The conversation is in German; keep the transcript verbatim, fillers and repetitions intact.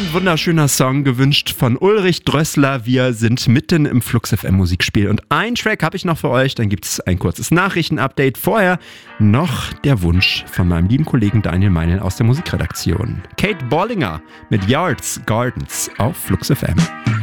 Ein wunderschöner Song, gewünscht von Ulrich Drössler. Wir sind mitten im Flux F M Musikspiel und ein Track habe ich noch für euch. Dann gibt es ein kurzes Nachrichtenupdate. Vorher noch der Wunsch von meinem lieben Kollegen Daniel Meinl aus der Musikredaktion. Kate Bollinger mit Yards Gardens auf Flux F M.